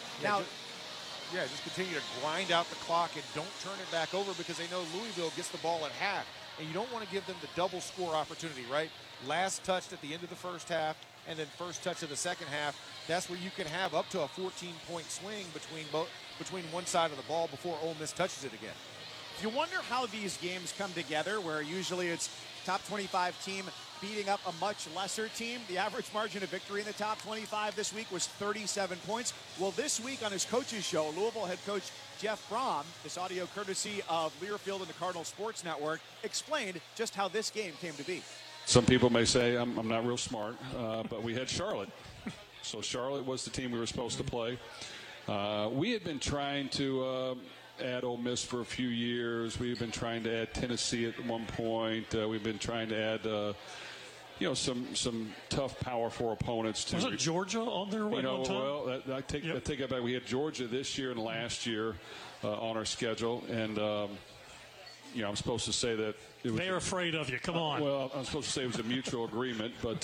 S3: Just continue to grind out the clock and don't turn it back over because they know Louisville gets the ball at half. And you don't want to give them the double score opportunity, right? Last touch at the end of the first half and then first touch of the second half. That's where you can have up to a 14-point swing between one side of the ball before Ole Miss touches it again.
S1: You wonder how these games come together, where usually it's top 25 team beating up a much lesser team. The average margin of victory in the top 25 this week was 37 points. Well, this week on his coach's show, Louisville head coach Jeff Brom, this audio courtesy of Learfield and the Cardinal Sports Network, explained just how this game came to be.
S6: Some people may say I'm not real smart, but we had Charlotte. So Charlotte was the team we were supposed to play. We had been trying to add Ole Miss for a few years. We've been trying to add Tennessee at one point. We've been trying to add, some tough Power 4 opponents.
S7: Was it Georgia on there one time?
S6: Well, I take that back. We had Georgia this year and last year on our schedule, and I'm supposed to say that
S7: they're afraid of you. Come on.
S6: Well, I'm supposed to say it was a mutual agreement, but.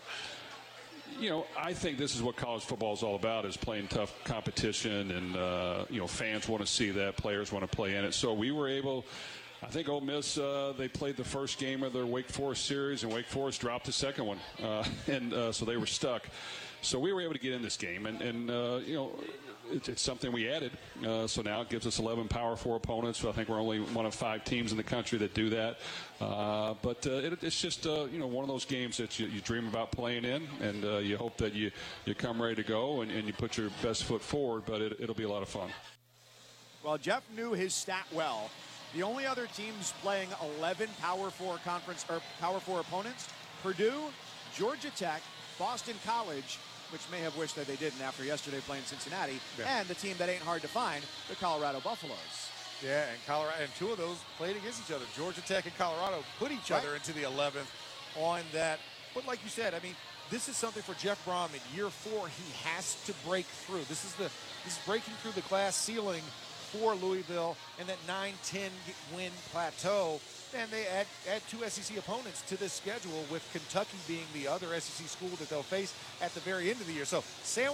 S6: I think this is what college football is all about, is playing tough competition, and, fans want to see that, players want to play in it. So we were able, I think Ole Miss, they played the first game of their Wake Forest series, and Wake Forest dropped the second one, so they were stuck. So we were able to get in this game, and it's something we added. So now it gives us 11 Power 4 opponents. So I think we're only one of 5 teams in the country that do that. But it's just, one of those games that you dream about playing in, and you hope that you come ready to go and you put your best foot forward, but it'll be a lot of fun.
S1: Well, Jeff knew his stat well. The only other teams playing 11 Power 4 conference or Power 4 opponents, Purdue, Georgia Tech, Boston College, which may have wished that they didn't after yesterday playing Cincinnati, and the team that ain't hard to find, the Colorado Buffaloes.
S3: Yeah, and Colorado, and two of those played against each other. Georgia Tech and Colorado put each other into the 11th on that. But like you said, I mean, this is something for Jeff Brom in year 4. He has to break through. This is breaking through the glass ceiling for Louisville and that 9-10 win plateau. And they add 2 SEC opponents to this schedule, with Kentucky being the other SEC school that they'll face at the very end of the year. So